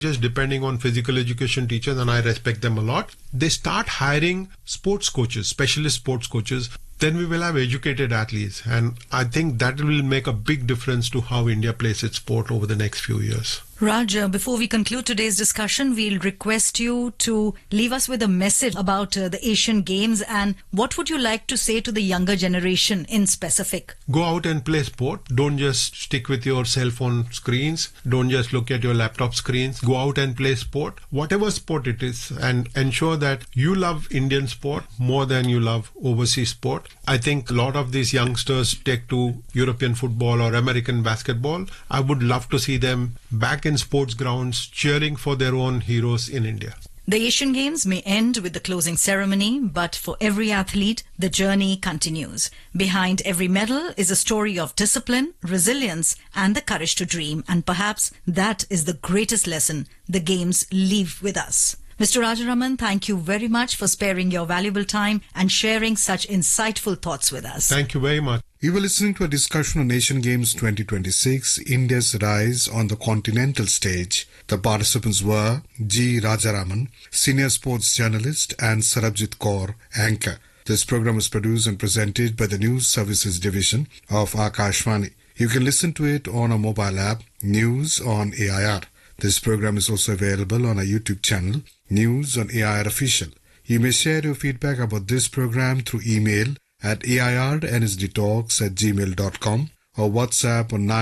just depending on physical education teachers, and I respect them a lot. They start hiring sports coaches, specialist sports coaches. Then we will have educated athletes. And I think that will make a big difference to how India plays its sport over the next few years. Raj, before we conclude today's discussion, we'll request you to leave us with a message about the Asian Games, and what would you like to say to the younger generation in specific? Go out and play sport. Don't just stick with your cell phone screens. Don't just look at your laptop screens. Go out and play sport, whatever sport it is, and ensure that you love Indian sport more than you love overseas sport. I think a lot of these youngsters take to European football or American basketball. I would love to see them back in sports grounds cheering for their own heroes in India. The Asian Games may end with the closing ceremony, but for every athlete, the journey continues. Behind every medal is a story of discipline, resilience, and the courage to dream. And perhaps that is the greatest lesson the Games leave with us. Mr. Rajaraman, thank you very much for sparing your valuable time and sharing such insightful thoughts with us. Thank you very much. You were listening to a discussion on Asian Games 2026, India's rise on the continental stage. The participants were G. Rajaraman, senior sports journalist, and Sarabjit Kaur, anchor. This program was produced and presented by the News Services Division of Akashvani. You can listen to it on our mobile app, News on AIR. This program is also available on our YouTube channel, News on AIR Official. You may share your feedback about this program through email at airnsdtalks@gmail.com or WhatsApp on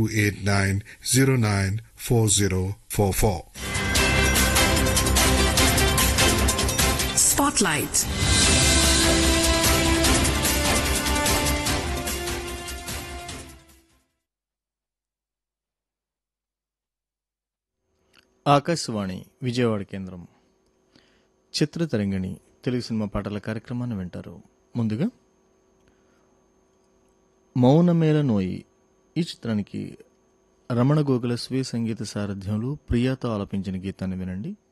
9289094044. Spotlight. Akashvani Vijayawada కేంద్రం Chitratarangini Telugu cinema పాటల కార్యక్రమాన్ని వింటారు. ముందుగా మౌనమేల నోయి ఈ చిత్రానికి రమణ గోగుల స్వీయ సంగీత సారథ్యంలో ప్రియాతో ఆలపించిన గీతాన్ని వినండి.